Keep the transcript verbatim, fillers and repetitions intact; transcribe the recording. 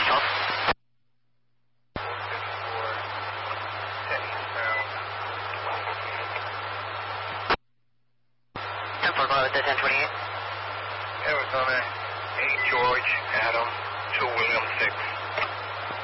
twelve. ten four, go ahead with the ten twenty-eight. Arizona, eight George, Adam, two William, six.